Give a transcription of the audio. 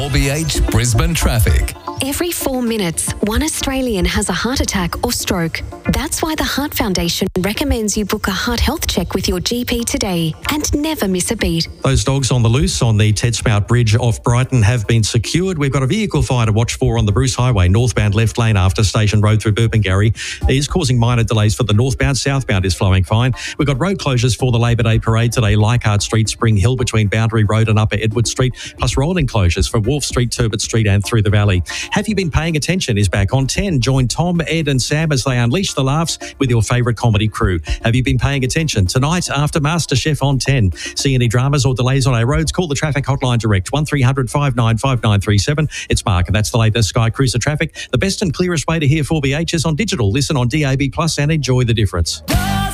4BH Brisbane traffic. Every 4 minutes, one Australian has a heart attack or stroke. That's why the Heart Foundation recommends you book a heart health check with your GP today and never miss a beat. Those dogs on the loose on the Tedsmouth Bridge off Brighton have been secured. We've got a vehicle fire to watch for on the Bruce Highway, northbound left lane after Station Road through Burpengary. It is causing minor delays for the northbound. Southbound is flowing fine. We've got road closures for the Labor Day parade today, Leichhardt Street, Spring Hill between Boundary Road and Upper Edward Street, plus rolling closures for Wharf Street, Turbot Street and through the valley. Have You Been Paying Attention is back on 10. Join Tom, Ed and Sam as they unleash the laughs with your favourite comedy crew. Have you been paying attention? Tonight after MasterChef on 10. See any dramas or delays on our roads? Call the traffic hotline direct, 1300 595937. It's Mark and that's the latest Sky Cruiser traffic. The best and clearest way to hear 4BH is on digital. Listen on DAB Plus and enjoy the difference.